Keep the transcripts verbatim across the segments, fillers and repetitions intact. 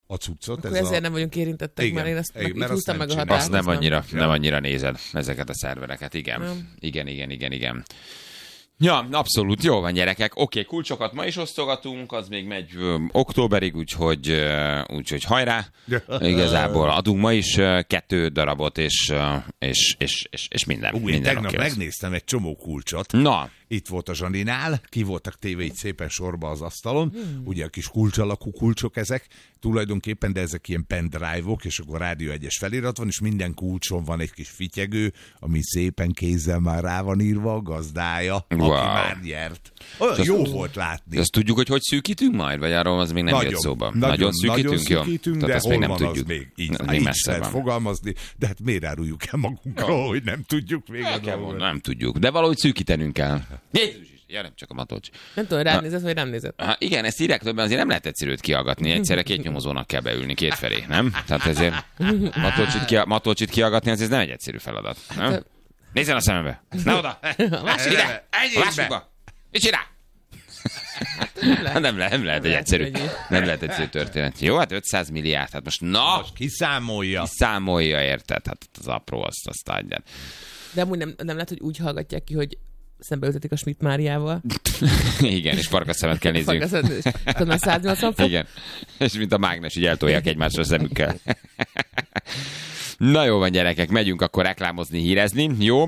a cuccot. Ez ezért a... nem vagyunk érintettek, igen, már én ezt meg, mert húztam meg a határt. Azt nem annyira, nem annyira nézed ezeket a szervereket, igen. Nem. Igen, igen, igen, igen. Ja, abszolút, jó van gyerekek. Oké, okay, kulcsokat ma is osztogatunk, az még megy ö, októberig, úgyhogy, ö, úgyhogy hajrá. Igazából adunk ma is ö, kettő darabot, és, ö, és, és, és, és minden. Ú, minden én tegnap megnéztem egy csomó kulcsot. Na. Itt volt a Zsaninál, ki voltak téve így szépen sorba az asztalon, hmm. ugye a kis kulcs alakú kulcsok ezek, tulajdonképpen, de ezek ilyen pendrive-ok, és akkor Rádió egyes felirat van, és minden kulcson van egy kis fityegő, ami szépen kézzel már rá van írva a gazdája, wow. aki már nyert. Olyan jó azt, volt látni. Azt tudjuk, hogy hogy szűkítünk majd, vagy arról az még nem nagyon, jött szóba? Nagyon, nagyon szűkítünk, nagyon szűkítünk, de hol van az még? Így, Na, így lehet fogalmazni, de hát miért áruljuk el magunkról, hogy nem tudjuk még a dolgot? Nem tudjuk, de valahogy szűkítenünk kell. Jézus is, ja, nem csak a Matolcsi. Nem tudom, rád nézett, vagy nem nézett. Ha, igen, ezt írják többen, azért nem lehet egyszerűt kiallgatni. Egyszerre két nyomozónak kell beülni kétfelé, nem? Tehát ezért Matolcsit, ki, Matolcsit kiallgatni, ez nem egy egyszerű feladat. Nem? Nézzen a szemembe! Ne oda! Lássuk ide! Lássuk be! Mit csinál? Nem lehet, nem lehet egy egyszerű, nem lehet egyszerű történet. Jó, hát ötszáz milliárd, hát most na! Most kiszámolja. Kiszámolja, érted? Hát az apró, azt, azt adjad. De amúgy nem, nem lehet, hogy úgy hallgatják ki, hogy szembeültetik a Schmidt Máriával. Igen, és farkas szemet kell nézni. Farkas szemet, tudod már száz nyolcvan fok? Igen, és mint a mágnes, így eltolják egymásra a szemükkel. Na jó van, gyerekek, megyünk akkor reklámozni, hírezni. Jó?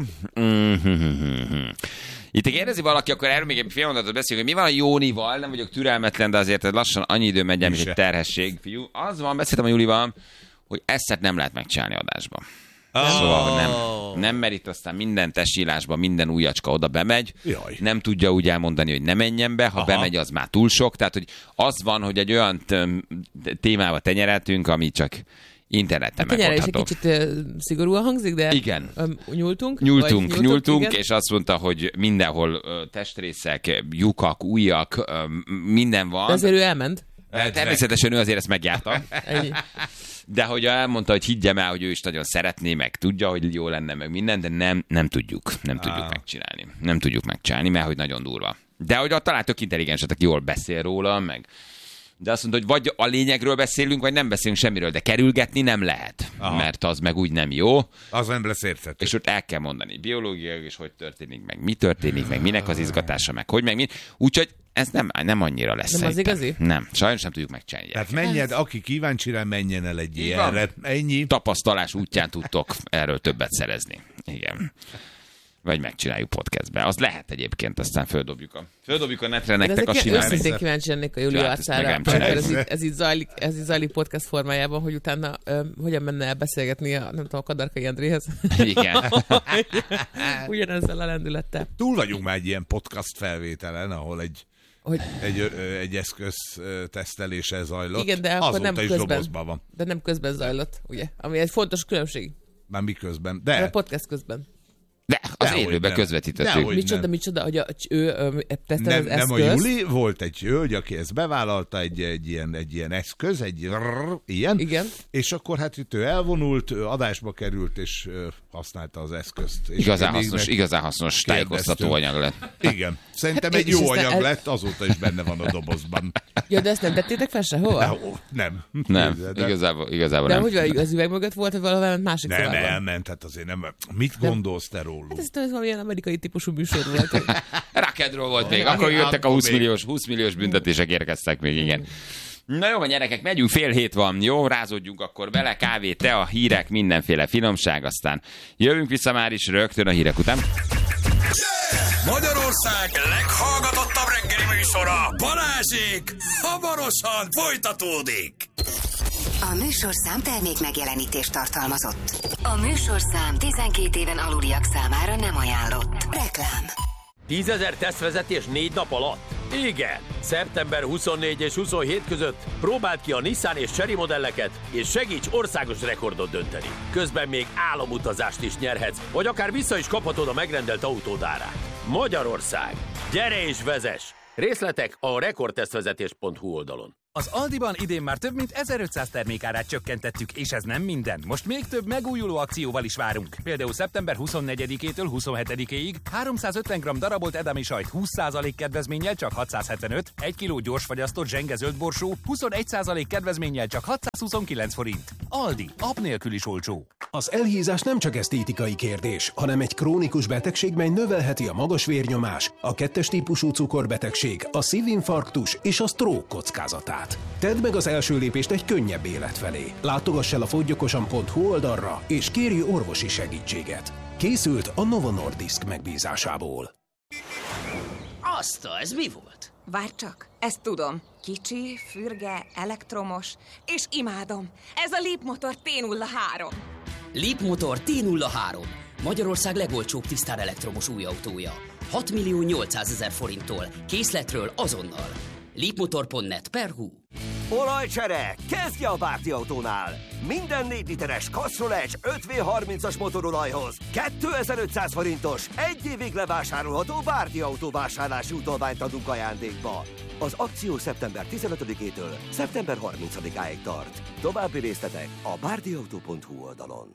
Itt kérdezi valaki, akkor erről még egy fél mondatot beszélünk, hogy mi van a Jónival, nem vagyok türelmetlen, de azért lassan annyi idő megy, mint egy terhesség, fiú. Az van, beszéltem a Julival, hogy ezt nem lehet megcsinálni adásban. Oh. Szóval nem, nem mert itt aztán minden testsílásban minden újacska oda bemegy, Jaj. nem tudja úgy elmondani, hogy ne menjen be, ha Aha. bemegy, az már túl sok. Tehát, hogy az van, hogy egy olyan témába tenyereltünk, ami csak interneten hát megoldható. Is egy kicsit uh, szigorúan hangzik, de igen. Um, nyúltunk. Nyúltunk, nyúltunk, nyúltunk és azt mondta, hogy mindenhol uh, testrészek, lyukak, ujjak, uh, minden van. De azért ő elment. Természetesen ő azért ezt megjárta. De hogy elmondta, hogy higgyem el, hogy ő is nagyon szeretné, meg tudja, hogy jó lenne, meg minden, de nem, nem tudjuk. Nem ah. tudjuk megcsinálni. Nem tudjuk megcsinálni, mert hogy nagyon durva. De hogy talán tök intelligensetek, jól beszél róla, meg... De azt mondta, hogy vagy a lényegről beszélünk, vagy nem beszélünk semmiről, de kerülgetni nem lehet. Aha. Mert az meg úgy nem jó. Az nem lesz érthető. És ott el kell mondani biológiai, és hogy történik, meg mi történik, meg minek az izgatása, meg hogy, meg mi. Úgyhogy ez nem, nem annyira lesz. Nem az igazi? Nem, sajnos nem tudjuk megcsinálni. Tehát menjen, aki kíváncsi rá, menjen el egy ilyenre. Ennyi. Tapasztalás útján tudtok erről többet szerezni. Igen. Vagy megcsináljuk podcastbe. Az lehet egyébként, aztán földobjuk a, földobjuk a netre nektek a simán. Őszintén kíváncsi lennék a Júli arcára, ez, ez, így zajlik, ez így zajlik podcast formájában, hogy utána ö, hogyan menne el beszélgetni a, nem tudom, a Kadarkai Andréhez. Igen. Ugyanezzel a lendülettel. Túl vagyunk már egy ilyen podcast felvételen, ahol egy Hogy... Egy, egy eszköz tesztelése zajlott. Igen, de akkor nem közben, van. De nem közben zajlott, ugye? Ami egy fontos különbség. Már mi közben? De. A podcast közben. De, az élőben közvetítettük. Micsoda, micsoda, hogy a, ő tesztel az eszköz. Nem a Júli, volt egy hölgy, aki ezt bevállalta, egy, egy, ilyen, egy ilyen eszköz, egy rrr, ilyen. Igen. És akkor hát itt ő elvonult, adásba került, és használta az eszközt. És igazán hasznos, igazán hasznos tájékoztató anyag lett. Igen. Szerintem hát egy jó anyag el... lett, azóta is benne van a dobozban. Ja, de ezt nem tettétek fel sehova? Nem. Nem, de... igazából, igazából de nem. De hogy az üveg mögött volt, hogy valahol másik Nem, szobában? elment, hát azért nem. Mit gondolsz te róluk? Hát ez, ez valamilyen amerikai típusú műsor volt. Rakedról volt még, akkor jöttek a húsz milliós, húsz milliós büntetések érkeztek még, igen. Na jó, gyerekek, megyünk, fél hét van, jó, rázódjunk akkor bele, kávé, tea, hírek, mindenféle finomság, aztán jövünk vissza már is rögtön a hírek után. Magyarország leghallgatottabb reggeli műsora, Balázsék, hamarosan folytatódik. A műsorszám termék megjelenítést tartalmazott. A műsorszám tizenkét éven aluliak számára nem ajánlott. Reklám. tízezer tesztvezetés négy nap alatt? Igen! szeptember huszonnégy és huszonhét között próbáld ki a Nissan és Chery modelleket, és segíts országos rekordot dönteni. Közben még álomutazást is nyerhetsz, vagy akár vissza is kaphatod a megrendelt autód árát. Magyarország! Gyere és vezess! Részletek a rekordtesztvezetés pont hu oldalon. Az Aldiban idén már több mint ezerötszáz termékárát csökkentettük, és ez nem minden. Most még több megújuló akcióval is várunk. Például szeptember huszonnegyedikétől huszonhetedikéig háromszázötven gramm darabolt edami sajt húsz százalék kedvezménnyel csak hatszázhetvenöt, egy kiló gyorsfagyasztott zsenge zöld borsó huszonegy százalék kedvezménnyel csak hatszázhuszonkilenc forint. Aldi, app nélkül is olcsó. Az elhízás nem csak esztétikai kérdés, hanem egy krónikus betegség, mely növelheti a magas vérnyomás, a kettes típusú cukorbetegség, a szívinfarktus és a stroke kockázatát. Tedd meg az első lépést egy könnyebb élet felé. Látogass el a fogyjokosan pont hu oldalra, és kérj orvosi segítséget. Készült a Novo Nordisk megbízásából. Aszta, ez mi volt? Várj csak, ezt tudom. Kicsi, fürge, elektromos, és imádom. Ez a Leap Motor té nulla három. Leap Motor té nulla három. Magyarország legolcsóbb tisztán elektromos új autója. hat millió nyolcszázezer forinttól. Készletről azonnal. leapmotor pont net per hu. Olajcsere! Kezdje a Bárdi Autónál! Minden négy literes Castrol öt vé harmincas motorolajhoz kétezer-ötszáz forintos, egy évig levásárolható Bárdi Autó vásárlási utalványt adunk ajándékba. Az akció szeptember tizenötödikétől szeptember harmincadikáig tart. További részletek a bárdiautó pont hu oldalon.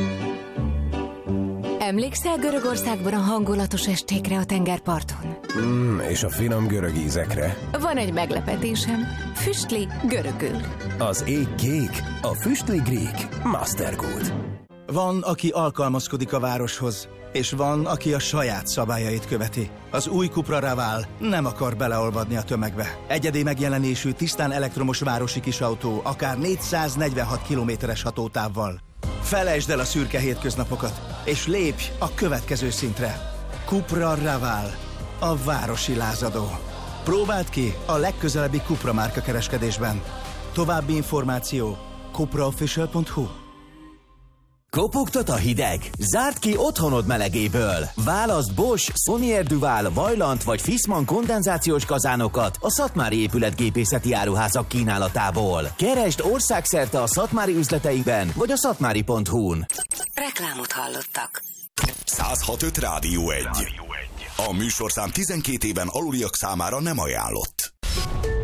Emlékszel Görögországban a hangulatos estékre a tengerparton? Mm, és a finom görög ízekre. Van egy meglepetésem. Füstli görögül. Az ég kék, a füstli grík. Mastergood. Van, aki alkalmazkodik a városhoz, és van, aki a saját szabályait követi. Az új Cupra Raval nem akar beleolvadni a tömegbe. Egyedi megjelenésű, tisztán elektromos városi kisautó, akár négyszáznegyvenhat kilométeres hatótávval. Felejtsd el a szürke hétköznapokat, és lépj a következő szintre. Cupra Raval, a városi lázadó. Próbáld ki a legközelebbi Cupra márka kereskedésben. További információ cupra official pont hu. Kopogtat a hideg? Zárd ki otthonod melegéből! Válaszd Bosch, Sonier Duval, Vaillant vagy Fissmann kondenzációs kazánokat a Szatmári épületgépészeti áruházak kínálatából. Keresd országszerte a Szatmári üzleteiben vagy a szatmári pont hu-n. Reklámot hallottak. száz hat öt Rádió egy. A műsorszám tizenkét éven aluliak számára nem ajánlott.